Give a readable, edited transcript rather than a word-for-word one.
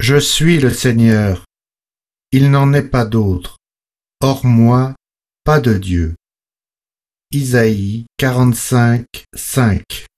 Je suis le Seigneur, il n'en est pas d'autre. Hors moi, pas de Dieu. Isaïe 45, 5.